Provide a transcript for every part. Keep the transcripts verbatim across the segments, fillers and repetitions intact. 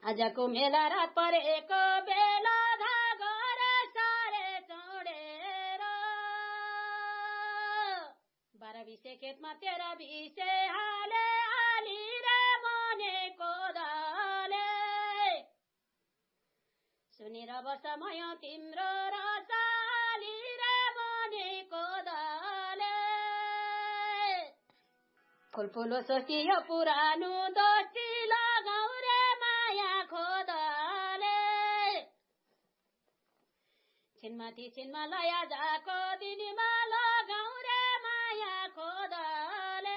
आजको मेला रात परेको बेला धागोर सारे चोडेर बाह्र बिसे खेतमा तेह्र बिसे हाले आली रे मनेको दाले सुनेर बस मयो तिम्रो रसाली रे मनेको दाले फुलफुलो सोचियो पुरानो दोस्ती लगाउ रे माया खोदाले छिनमाथि छिनमा लया जाको दिनमा लगाउ रे माया खोदाले।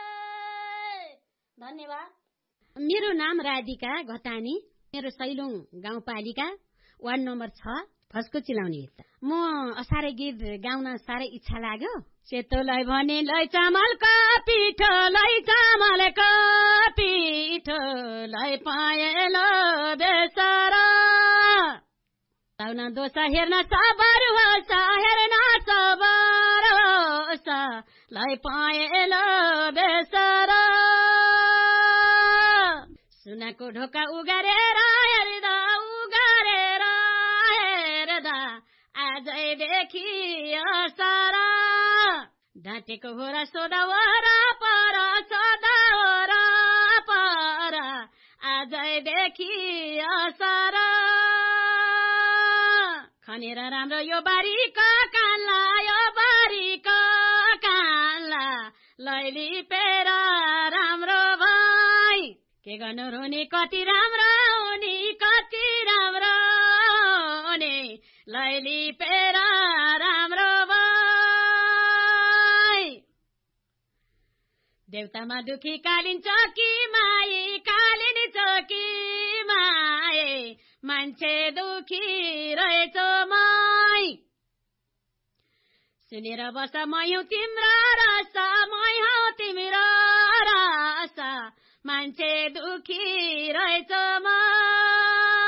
धन्यवाद। मेरो नाम राधिका घतानी, मेरो सैलुङ गाउँपालिका वार्ड नम्बर छ फस्को चिलाउने। म असारे गीत गाउन साह्रै इच्छा लाग्यो। सेतोलाई भने लै चामलका पिठो लै चामलका पिठो लै पाएलो बेसरा लाउन दोसा हेर्न सबर होस् हेर्न सबर होस् लै पाएलो बेसरा सुनको ढोका उगारेर हेर्दा उगारेर हेर्दा आजैदेखि असरा ढाँटेको हो र सोधा हो र पर सोधा हो र पर आजैदेखि असरा खनेर राम्रो यो बारीको कान्ला यो बारीको कान्ला लैली पेर राम्रो भाइ के गर्नु रुनी कति राम्रो हुने कति राम्रो हुने लैली पेर राम्रो भाइ देउतामा दुखी कालिन चकी माई कालिन चकी माई मान्छे दुखी रहेछ माई सुनेर बस मयौ तिम्रो रस मयौ तिम्रो रस मान्छे दुखी रहेछ माई